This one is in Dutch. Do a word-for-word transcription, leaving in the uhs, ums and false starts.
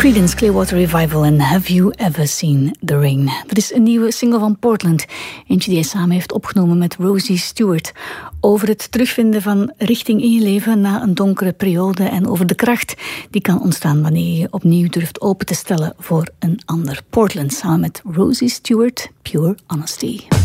Creedence Clearwater Revival en Have You Ever Seen the Rain? Dat is een nieuwe single van Portland. Eentje die hij samen heeft opgenomen met Rosie Stewart. Over het terugvinden van richting in je leven na een donkere periode. En over de kracht die kan ontstaan wanneer je opnieuw durft open te stellen voor een ander. Portland samen met Rosie Stewart, Pure Honesty.